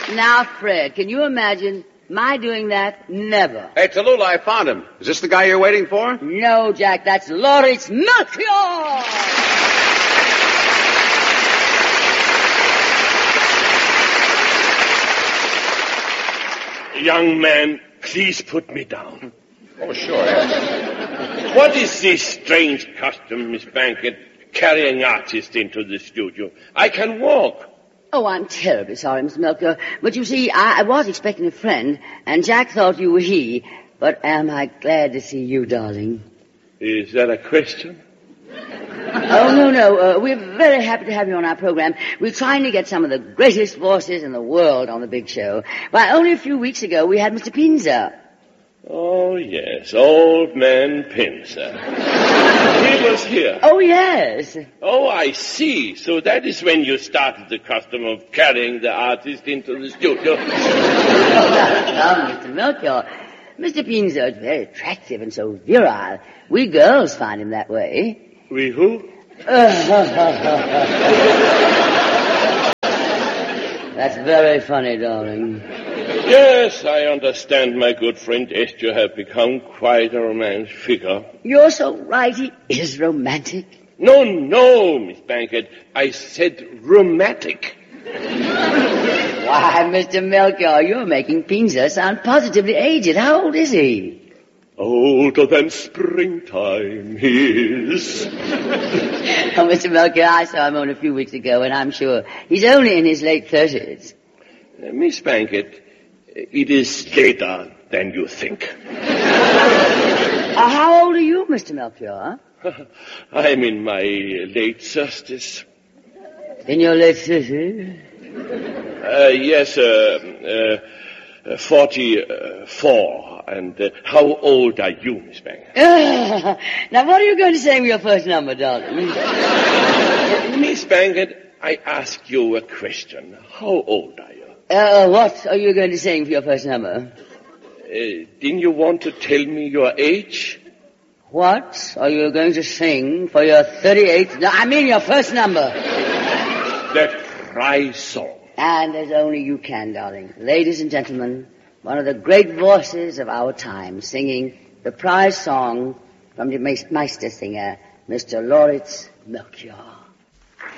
Now, Fred, can you imagine my doing that? Never. Hey, Tallulah, I found him. Is this the guy you're waiting for? No, Jack, that's Lawrence Melchior! Young man, please put me down. Oh, sure. Yeah. What is this strange custom, Miss Bankett, carrying artists into the studio? I can walk. Oh, I'm terribly sorry, Mr. Melchior. But you see, I was expecting a friend, and Jack thought you were he. But am I glad to see you, darling? Is that a question? Oh, no. We're very happy to have you on our program. We're trying to get some of the greatest voices in the world on the big show. Why, only a few weeks ago, we had Mr. Pinzer. Oh, yes, old man Pinzer. He was here. Oh, yes. Oh, I see. So that is when you started the custom of carrying the artist into the studio. Oh, Mr. Melchior. Mr. Pinzer is very attractive and so virile. We girls find him that way. We who? That's very funny, darling. Yes, I understand, my good friend Est, you have become quite a romantic figure. You're so right, he is romantic. No, Miss Bankett. I said romantic. Why, Mr. Melchior, you're making Pinzer sound positively aged. How old is he? Older than springtime he is. Oh, Mr. Melchior, I saw him only a few weeks ago, and I'm sure he's only in his late 30s. Miss Bankett, it is later than you think. How old are you, Mr. Melchior? I'm in my late 30s. In your late 30s? Yes, 44. And how old are you, Miss Bankett? Now, what are you going to say with your first number, darling? Miss Bankett, I ask you a question. How old are you? What are you going to sing for your first number? Didn't you want to tell me your age? What are you going to sing for your 38th... No, I mean your first number. The prize song. And as only you can, darling. Ladies and gentlemen, one of the great voices of our time, singing the prize song from the Meistersinger, Mr. Lawrence Melchior.